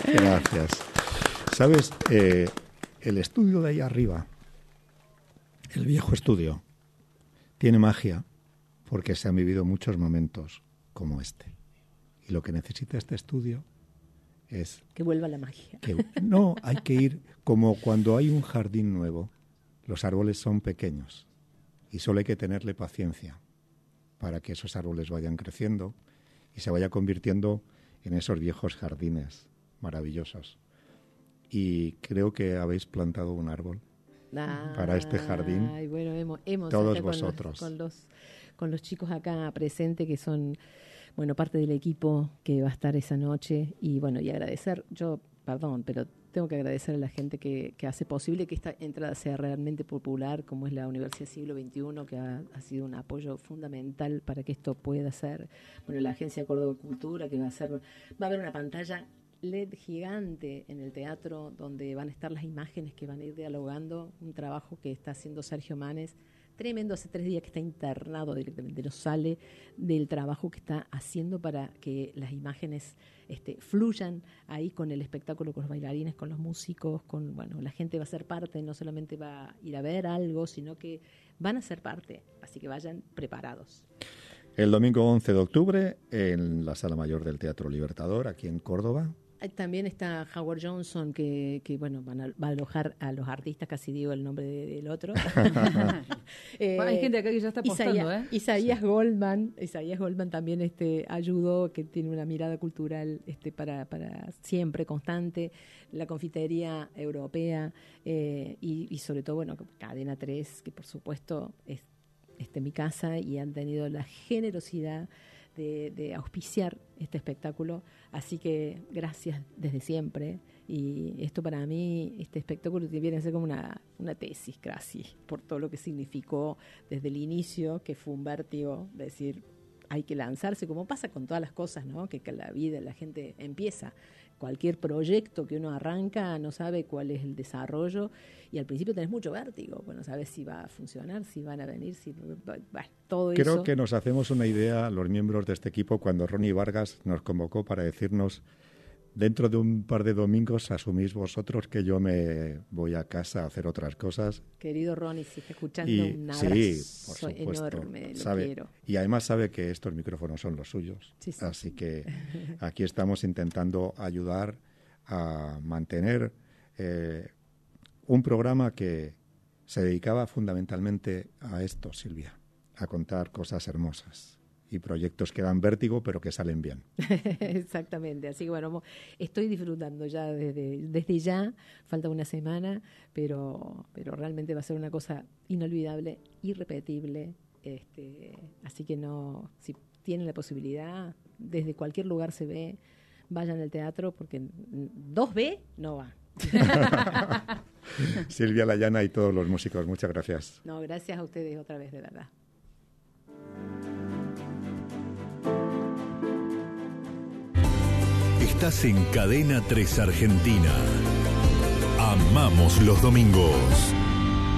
Gracias. ¿Sabes? El estudio de ahí arriba, el viejo estudio, tiene magia porque se han vivido muchos momentos como este. Y lo que necesita este estudio es... que vuelva la magia. No, hay que ir como cuando hay un jardín nuevo. Los árboles son pequeños y solo hay que tenerle paciencia para que esos árboles vayan creciendo y se vaya convirtiendo en esos viejos jardines maravillosos. Y creo que habéis plantado un árbol para este jardín. Ay, bueno, hemos todos vosotros. Con los chicos acá presentes que son, bueno, parte del equipo que va a estar esa noche. Y bueno, y agradecer, pero tengo que agradecer a la gente que hace posible que esta entrada sea realmente popular, como es la Universidad Siglo XXI, que ha sido un apoyo fundamental para que esto pueda ser. Bueno, la Agencia Córdoba Cultura, que va a haber una pantalla LED gigante en el teatro donde van a estar las imágenes que van a ir dialogando, un trabajo que está haciendo Sergio Manes, tremendo, hace 3 días que está internado, directamente no sale del trabajo que está haciendo para que las imágenes fluyan ahí con el espectáculo, con los bailarines, con los músicos, la gente va a ser parte, no solamente va a ir a ver algo, sino que van a ser parte, así que vayan preparados. El domingo 11 de octubre en la Sala Mayor del Teatro Libertador, aquí en Córdoba. También está Howard Johnson, que va a alojar a los artistas, casi digo el nombre del otro. Hay gente acá que ya está apostando, Isaías Goldman también ayudó, que tiene una mirada cultural para siempre constante, la confitería europea y sobre todo, Cadena 3, que por supuesto es mi casa y han tenido la generosidad de auspiciar este espectáculo, así que gracias desde siempre. Y esto para mí, este espectáculo viene a ser como una tesis casi, por todo lo que significó desde el inicio, que fue un vértigo, decir, hay que lanzarse, como pasa con todas las cosas, ¿no? Que la vida, la gente empieza. Cualquier proyecto que uno arranca no sabe cuál es el desarrollo y al principio tenés mucho vértigo, no sabes si va a funcionar, si van a venir, todo eso. Creo que nos hacemos una idea los miembros de este equipo cuando Ronnie Vargas nos convocó para decirnos: dentro de un par de domingos asumís vosotros que yo me voy a casa a hacer otras cosas. Querido Ronnie, si está escuchando, un abrazo por supuesto, enorme, lo quiero. Y además sabe que estos micrófonos son los suyos. Sí. Así que aquí estamos intentando ayudar a mantener un programa que se dedicaba fundamentalmente a esto, Silvia, a contar cosas hermosas. Y proyectos que dan vértigo, pero que salen bien. Exactamente. Así que estoy disfrutando ya desde ya. Falta una semana, pero realmente va a ser una cosa inolvidable, irrepetible. Así que si tienen la posibilidad, desde cualquier lugar se ve, vayan al teatro, porque 2B no va. Silvia Layana y todos los músicos, muchas gracias. No, gracias a ustedes otra vez, de verdad. Estás en Cadena 3 Argentina. Amamos los domingos.